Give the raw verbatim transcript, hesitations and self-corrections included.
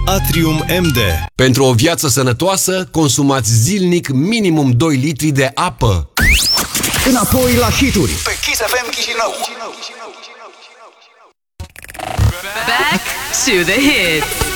Atrium M D. Pentru o viață sănătoasă, consumați zilnic minimum doi litri de apă. Înapoi la hituri pe Kiss F M Chișinău. Back to the hits.